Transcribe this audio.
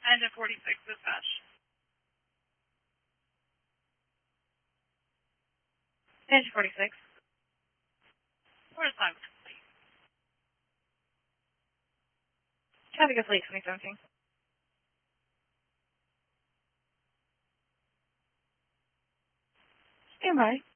Engine 46, dispatch. Engine 46. Where's time? Traffic is late 2017. Stand by.